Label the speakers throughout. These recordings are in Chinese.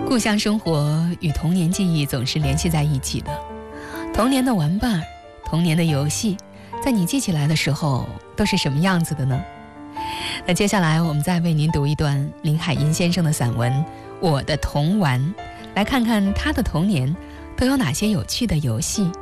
Speaker 1: 故乡生活与童年记忆总是联系在一起的。童年的玩伴，童年的游戏，在你记起来的时候都是什么样子的呢？那接下来我们再为您读一段林海音先生的散文《我的童玩》，来看看他的童年都有哪些有趣的游戏。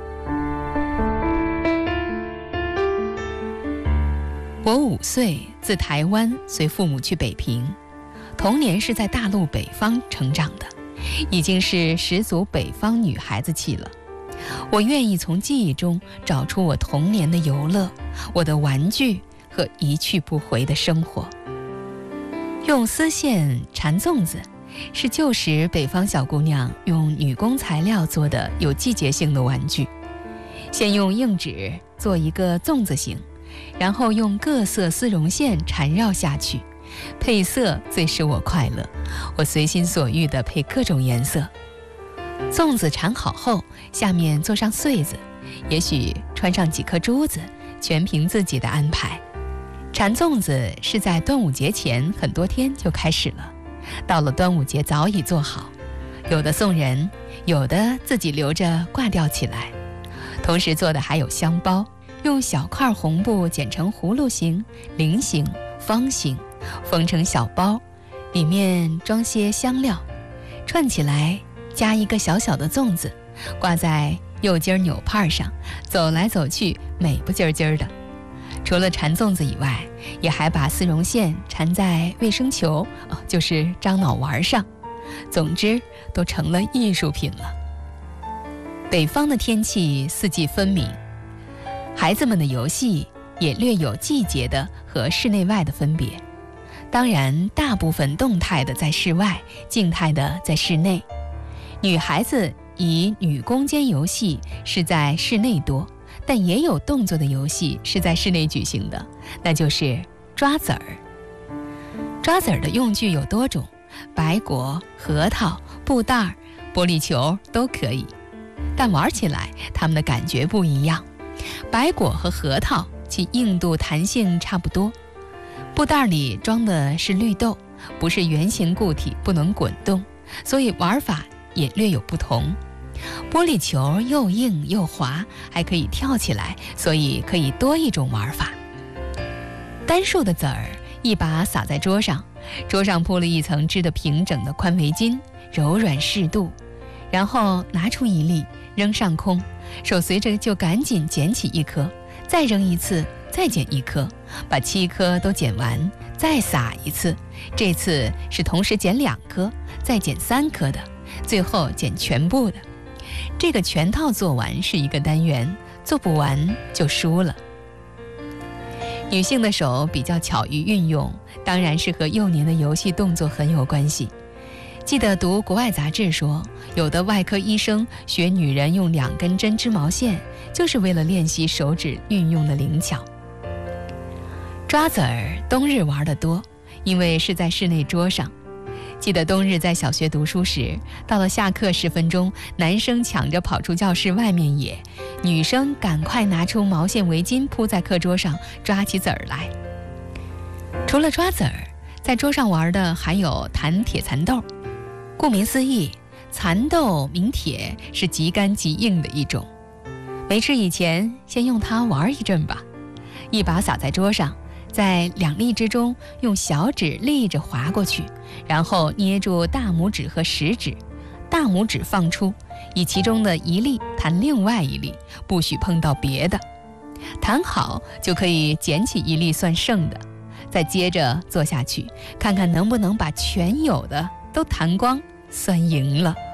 Speaker 1: 我5岁，自台湾随父母去北平，童年是在大陆北方成长的，已经是十足北方女孩子气了。我愿意从记忆中找出我童年的游乐，我的玩具和一去不回的生活。用丝线缠粽子，是旧时北方小姑娘用女工材料做的有季节性的玩具。先用硬纸做一个粽子形，然后用各色丝绒线缠绕下去，配色最使我快乐，我随心所欲地配各种颜色。粽子缠好后，下面做上穗子，也许穿上几颗珠子，全凭自己的安排。缠粽子是在端午节前很多天就开始了，到了端午节早已做好，有的送人，有的自己留着挂吊起来。同时做的还有香包，用小块红布剪成葫芦形、菱形、方形，缝成小包，里面装些香料，串起来加一个小小的粽子，挂在右襟纽帕上，走来走去美不唧唧的。除了缠粽子以外，也还把丝绒线缠在卫生球，就是樟脑丸上。总之都成了艺术品了。北方的天气四季分明，孩子们的游戏也略有季节的和室内外的分别。当然大部分动态的在室外，静态的在室内。女孩子以女工间游戏是在室内多，但也有动作的游戏是在室内举行的，那就是抓子儿。抓子儿的用具有多种，白果、核桃、布袋、玻璃球都可以，但玩起来它们的感觉不一样。白果和核桃其硬度弹性差不多，布袋里装的是绿豆，不是圆形固体，不能滚动，所以玩法也略有不同。玻璃球又硬又滑，还可以跳起来，所以可以多一种玩法。单数的子儿一把撒在桌上，桌上铺了一层织得平整的宽围巾，柔软适度，然后拿出一粒扔上空，手随着就赶紧捡起一颗，再扔一次，再捡一颗，把7颗都捡完，再撒一次，这次是同时捡2颗，再捡3颗的，最后捡全部的。这个全套做完是一个单元，做不完就输了。女性的手比较巧于运用，当然是和幼年的游戏动作很有关系。记得读国外杂志说，有的外科医生学女人用2根针织毛线，就是为了练习手指运用的灵巧。抓子儿冬日玩得多，因为是在室内桌上。记得冬日在小学读书时，到了下课10分钟，男生抢着跑出教室外面野，女生赶快拿出毛线围巾铺在课桌上，抓起子儿来。除了抓子儿，在桌上玩的还有弹铁蚕豆。顾名思义，蚕豆名铁是极干极硬的一种。没吃以前，先用它玩一阵吧。一把撒在桌上，在2粒之中用小指立着划过去，然后捏住大拇指和食指，大拇指放出，以其中的一粒弹另外一粒，不许碰到别的。弹好就可以捡起一粒算剩的，再接着做下去，看看能不能把全有的都弹光，算赢了。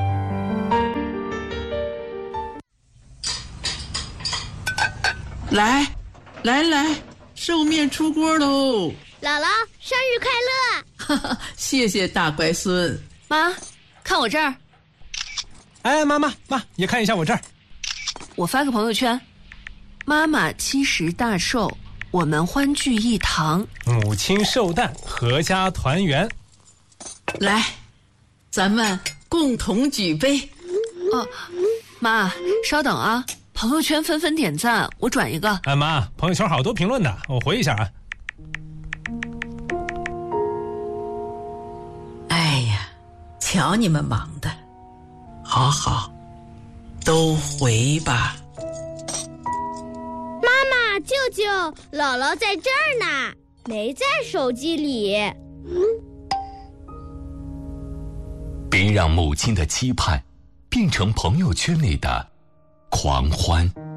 Speaker 2: 来，寿面出锅喽！
Speaker 3: 姥姥，生日快乐！
Speaker 2: 哈哈，谢谢大乖孙。
Speaker 4: 妈，看我这儿。
Speaker 5: 哎，妈，也看一下我这儿。
Speaker 4: 我发个朋友圈，妈妈70大寿，我们欢聚一堂，
Speaker 5: 母亲寿诞，阖家团圆。
Speaker 2: 来，咱们共同举杯。
Speaker 4: 哦，妈，稍等啊，朋友圈纷纷点赞，我转一个。
Speaker 5: 哎妈，朋友圈好多评论的，我回一下啊。
Speaker 2: 瞧你们忙的，好好，都回吧。
Speaker 3: 妈妈、舅舅，姥姥在这儿呢，没在手机里。
Speaker 6: 别让母亲的期盼变成朋友圈里的狂欢。